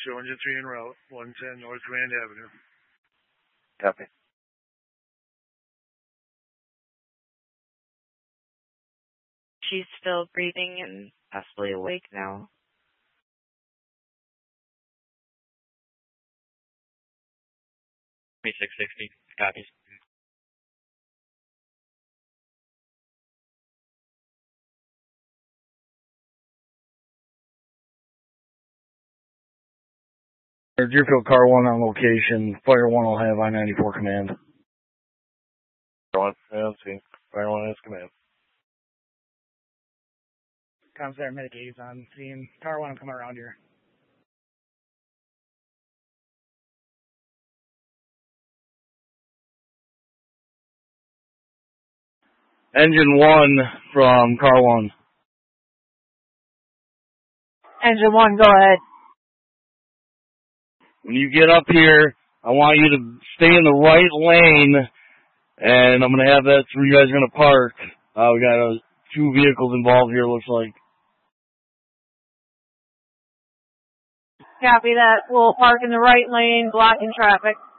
Show engine 3 en route, 110 North Grand Avenue. Copy. She's still breathing and possibly awake now. Me 660. Copies. Deerfield Car 1 on location. Fire 1 will have I-94 command. Fire 1, see. Fire 1 has command. Commissar Medicaid's on scene. Car 1 will come around here. Engine 1 from Car 1. Engine 1, go ahead. When you get up here, I want you to stay in the right lane, and I'm going to have that's where you guys are going to park. We got 2 vehicles involved here, looks like. Copy that. We'll park in the right lane, blocking traffic.